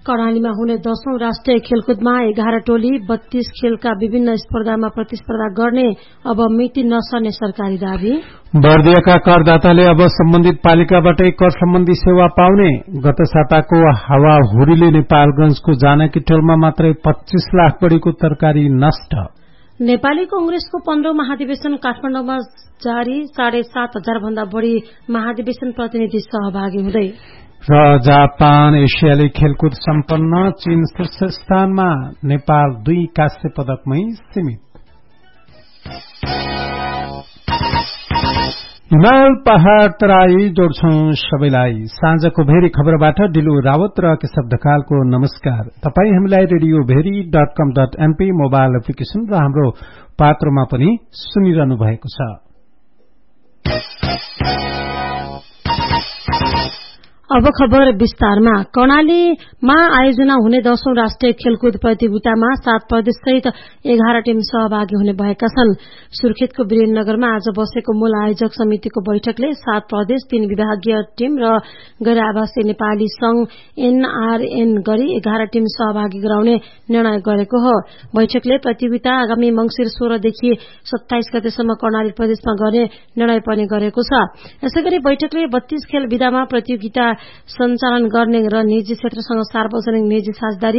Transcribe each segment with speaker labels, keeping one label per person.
Speaker 1: कर्णालीमा हुने 10औं राष्ट्रिय खेलकुदमा 11 टोली 32 खेलका विभिन्न स्पर्धामा प्रतिस्पर्धा गर्ने अब मिति नसर्ने सरकारी दावी।
Speaker 2: बर्दियाका करदाताले अब सम्बन्धित पालिकाबाटै कर सम्बन्धी सेवा पाउने। गत साताको हावाहुरीले नेपालगंजको जानकी टोलमा मात्रै 25 लाख बढीको तरकारी नष्ट।
Speaker 1: नेपाली कांग्रेसको 15औं महाधिवेशन काठमाडौँमा जारी 7,500 भन्दा बढ़ी महाधिवेशन प्रतिनिधि सहभागी हुँदै।
Speaker 2: र जापान एसियाली खेलकुद सम्पन्न, चीन शीर्ष स्थानमा, नेपाल 2 कांस्य पदकमै सीमित। हिमाल पहाड़ तराई जोड्छौं सबैलाई। साँझको भेरी खबरबाट डिलु रावत र केशव ढकालको नमस्कार। तपाई हामीलाई radioveri.com.mp मोबाइल एप्लिकेशन र हाम्रो पात्रमा पनि सुनिरहनु भएको छ।
Speaker 1: अब खबर विस्तारमा। कर्णालीमा आयोजना हुने 10औं राष्ट्रिय खेलकुद प्रतियोगितामा 7 प्रदेश सहित 11 टीम सहभागी हुने भएका छन्। सुर्खेतको वीरेन्द्रनगरमा आज बसेको मूल आयोजक समितिको बैठकले 7 प्रदेश 3 विभागीय टीम र गैर आवासीय नेपाली संघ एनआरएन गरी 11 टीम सहभागी गराउने निर्णय गरेको हो। बैठकले प्रतियोगिता आगामी मंसिर 16 देखि 27 गतेसम्म कर्णाली प्रदेशमा गर्ने निर्णय पनि गरेको छ। यसैगरी बैठकले 32 खेल विधामा प्रतियोगिता सञ्चालन गर्ने र निजी क्षेत्रसँग सार्वजनिक निजी साझेदारी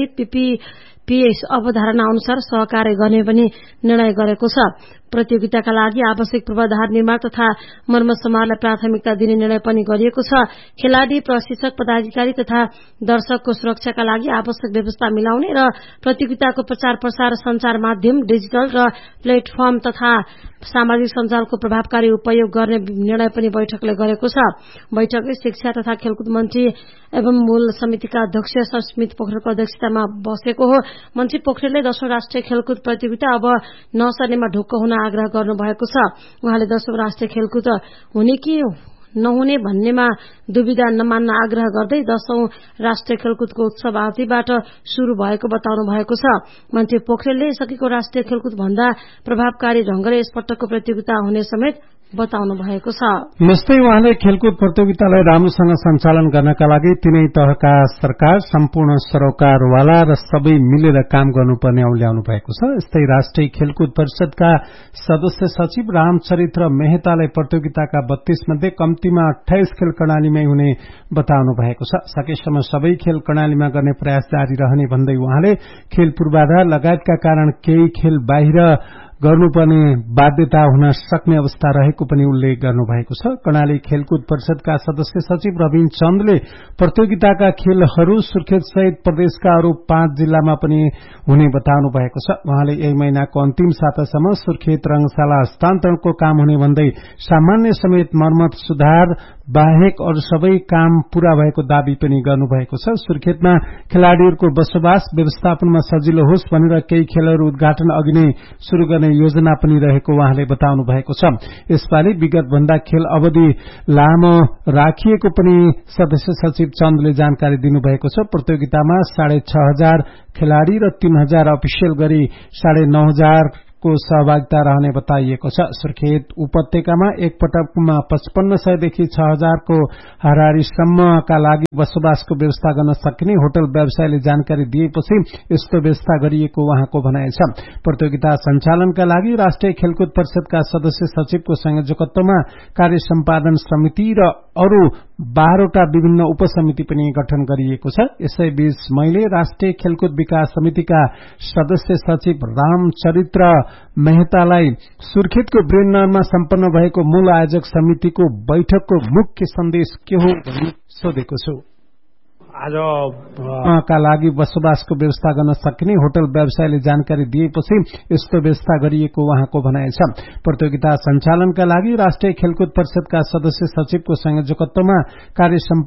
Speaker 1: पीपीपी अवधारणा अनुसार सहकार्य गर्ने पनि निर्णय गरेको छ। प्रतियोगिताका लागि आवश्यक पूर्वाधार निर्माण तथा मर्मत समारोहलाई प्राथमिकता दिने निर्णय पनि गरिएको छ। खेलाड़ी, प्रशिक्षक, पदाधिकारी तथा दर्शकको सुरक्षाका लागि आवश्यक व्यवस्था मिलाउने र प्रतियोगिताको प्रचार प्रसार, संचार माध्यम, डिजिटल र प्लेटफर्म तथा सामाजिक सञ्जालको प्रभावकारी उपयोग गर्ने निर्णय पनि बैठकले गरेको छ। बैठकले शिक्षा तथा खेलकुद मन्त्री एवं मूल समितिका अध्यक्ष स्मित पोखरेलको अध्यक्षतामा बसेको हो। मन्त्री पोखरेलले 10औं राष्ट्रिय खेलकुद प्रतियोगिता अब नसर्नेमा ढुक्क हुन आग्रह गर्नुभएको छ। उहाँले 10औं राष्ट्रिय खेलकुद हुने कि नहुने भन्नेमा दुविधा नमान्न आग्रह गर्दै 10औं राष्ट्रिय खेलकुदको उत्सव आजैबाट शुरू भएको बताउनु भएको छ। मन्त्री पोखरेलले सकेको राष्ट्रिय खेलकुद भन्दा प्रभावकारी ढंगले यसपटकको प्रतियोगिता हुने समेत बताउनु भएको छ।
Speaker 2: यस्तै उहाँले खेलकुद प्रतियोगितालाई राम्रोसँग सञ्चालन गर्नका लागि तीनै तहका सरकार, सम्पूर्ण सरोकारवाला र सबै मिलेर काम गर्नुपर्ने औल्याउनु भएको छ। यस्तै राष्ट्रिय खेलकुद परिषदका सदस्य सचिव रामचरित्र मेहताले प्रतियोगिताका 32 मध्ये कम्तीमा 28 खेल कर्णालीमै हुने बताउनु भएको छ। सकेसम्म सबै खेल कर्णालीमा गर्ने प्रयास जारी रहने भन्दै उहाँले खेल पूर्वाधार लगायतका कारण केही खेल बाहिर गर्नुपर्ने बाध्यता हुन सक्ने अवस्था रहेको पनि उल्लेख गर्नुभएको छ। कर्णाली खेलकुद परिषदका सदस्य सचिव रविन चन्दले प्रतियोगिताका खेलहरू सुर्खेत सहित प्रदेशका अरू 5 जिल्लामा पनि हुने बताउनु भएको छ। उहाँले यही महिनाको अन्तिम सातासम्म सुर्खेत रंगशाला हस्तान्तरणको काम हुने भन्दै सामान्य समेत मर्मत सुधार बाहेक अरू सबै काम पूरा भएको दावी पनि गर्नुभएको छ। सुर्खेतमा खेलाड़ीहरूको बसोबास व्यवस्थापनमा सजिलो होस् भनेर केही खेलहरू उद्घाटन अघि नै शुरू गर्ने योजना पनि रहेको उहाँले बताउनु भएको छ। यसपालि विगत भन्दा खेल अवधि लामो राखिएको पनि सदस्य सचिव चन्दले जानकारी दिनुभएको छ। प्रतियोगितामा 6,500 खेलाड़ी र 3,000 अफिसियल गरी 9,500 को सहभागिता रहने बताइएको छ। सुर्खेत उपत्यकामा एक पटकमा 5500 देखि 6000 को हाराहारीसम्मका लागि बसोबासको व्यवस्था गर्न सकिने होटल व्यवसायले जानकारी दिएपछि यस्तो व्यवस्था गरिएको उहाँको भनाइ छ। प्रतियोगिता सञ्चालनका लागि राष्ट्रिय खेलकुद परिषदका सदस्य सचिवको संयोजकत्वमा कार्य सम्पादन समिति र अरू 12वटा विभिन्न उपसमिति पनि गठन गरिएको छ। यसैबीच मैले राष्ट्रिय खेलकुद विकास समितिका सदस्य सचिव रामचरित्र मेहतालाई सुर्खेतको वीरेन्द्रनगरमा सम्पन्न भएको मूल आयोजक समितिको बैठकको मुख्य सन्देश के हो भनी सोधेको छु। का लागि बसोबासको व्यवस्था गर्न सकिने होटल व्यवसायले जानकारी दिएपछि यस्तो व्यवस्था गरिएको उहाँको भनाइ छ। प्रतियोगिता सञ्चालनका लागि राष्ट्रिय खेलकुद परिषदका सदस्य सचिवको संयोजकत्वमा कार्य